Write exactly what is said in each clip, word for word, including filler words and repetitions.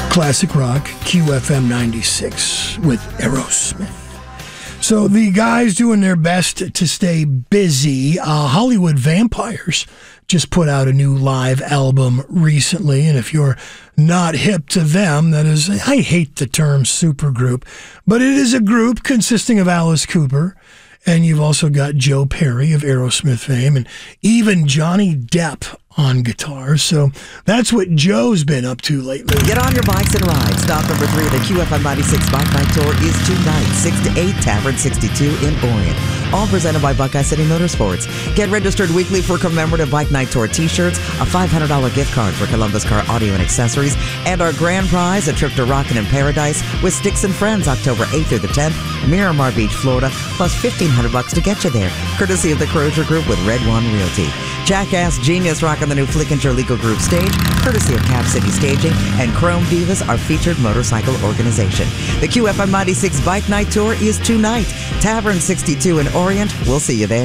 Classic rock, Q F M ninety-six with Aerosmith. So the guys doing their best to stay busy. Uh, Hollywood Vampires just put out a new live album recently, and if you're not hip to them, that is, I hate the term supergroup, but it is a group consisting of Alice Cooper, and you've also got Joe Perry of Aerosmith fame, and even Johnny Depp on guitar. So that's what Joe's been up to lately. Get on your bikes and ride. Stop number three of the Q F M ninety-six Bike Night Tour is tonight, six to eight, Tavern sixty-two in Orient. All presented by Buckeye City Motorsports. Get registered weekly for commemorative Bike Night Tour t-shirts, a five hundred dollars gift card for Columbus Car Audio and Accessories, and our grand prize, a trip to Rockin' in Paradise with Sticks and Friends, October eighth through the tenth, Miramar Beach, Florida, plus fifteen hundred bucks to get you there, courtesy of the Crozier Group with Red One Realty. Jackass Genius rocking the new Flickinger Legal Group stage, courtesy of Cap City Staging, and Chrome Divas, our featured motorcycle organization. The Q F M ninety-six Bike Night Tour is tonight, Tavern sixty-two in Orient. We'll see you there.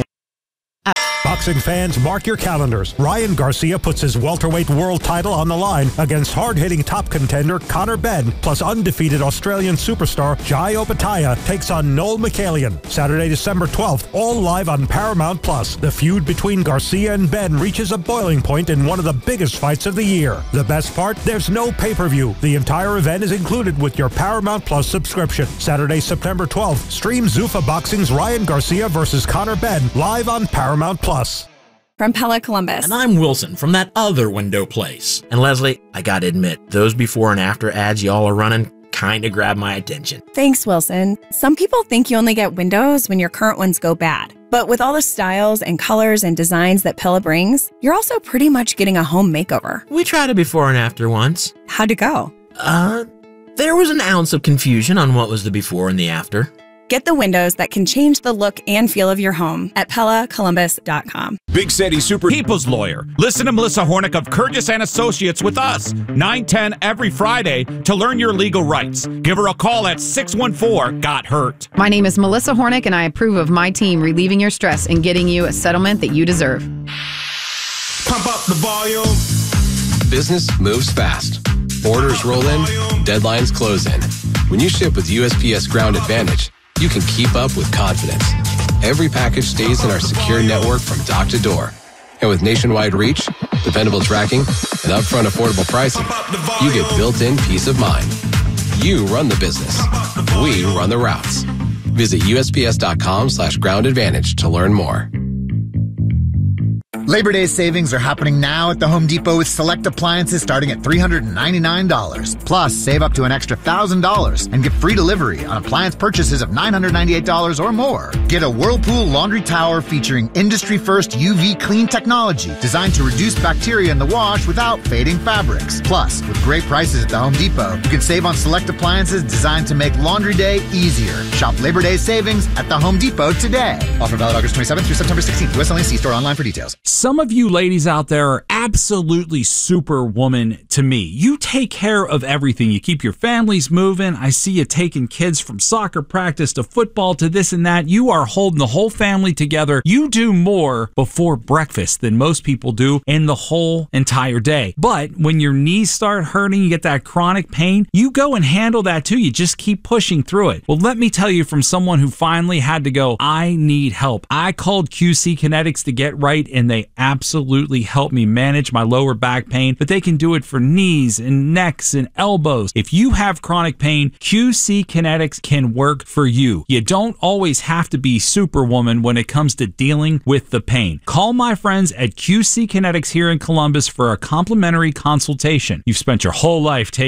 Boxing fans, mark your calendars. Ryan Garcia puts his welterweight world title on the line against hard-hitting top contender Conor Benn, plus undefeated Australian superstar Jai Opetaia takes on Noel Michaelian. Saturday, December twelfth, all live on Paramount Plus. The feud between Garcia and Benn reaches a boiling point in one of the biggest fights of the year. The best part? There's no pay-per-view. The entire event is included with your Paramount Plus subscription. Saturday, September twelfth, stream Zuffa Boxing's Ryan Garcia versus Conor Benn live on Paramount Plus. From Pella Columbus. And I'm Wilson from that other window place. And Leslie, I gotta admit, those before and after ads y'all are running kinda grab my attention. Thanks, Wilson. Some people think you only get windows when your current ones go bad. But with all the styles and colors and designs that Pella brings, you're also pretty much getting a home makeover. We tried a before and after once. How'd it go? Uh, there was an ounce of confusion on what was the before and the after. Get the windows that can change the look and feel of your home at Pella Columbus dot com. Big City Super People's Lawyer. Listen to Melissa Hornick of Curtis and Associates with us, nine ten every Friday to learn your legal rights. Give her a call at six one four, got hurt. My name is Melissa Hornick, and I approve of my team relieving your stress and getting you a settlement that you deserve. Pump up the volume. Business moves fast. Orders roll in, deadlines close in. When you ship with U S P S Ground Advantage, you can keep up with confidence. Every package stays in our secure network from dock to door. And with nationwide reach, dependable tracking, and upfront affordable pricing, you get built-in peace of mind. You run the business. We run the routes. Visit U S P S dot com slash ground advantage to learn more. Labor Day savings are happening now at the Home Depot with select appliances starting at three hundred ninety-nine dollars. Plus, save up to an extra one thousand dollars and get free delivery on appliance purchases of nine hundred ninety-eight dollars or more. Get a Whirlpool laundry tower featuring industry-first U V clean technology designed to reduce bacteria in the wash without fading fabrics. Plus, with great prices at the Home Depot, you can save on select appliances designed to make laundry day easier. Shop Labor Day savings at the Home Depot today. Offer valid August twenty-seventh through September sixteenth. U S only. See store online for details. Some of you ladies out there are absolutely superwoman to me. You take care of everything. You keep your families moving. I see you taking kids from soccer practice to football to this and that. You are holding the whole family together. You do more before breakfast than most people do in the whole entire day. But when your knees start hurting, you get that chronic pain, you go and handle that too. You just keep pushing through it. Well, let me tell you from someone who finally had to go, I need help. I called Q C Kinetics to get right, and they absolutely help me manage my lower back pain, but they can do it for knees and necks and elbows. If you have chronic pain, Q C Kinetics can work for you. You don't always have to be superwoman when it comes to dealing with the pain. Call my friends at Q C Kinetics here in Columbus for a complimentary consultation. You've spent your whole life taking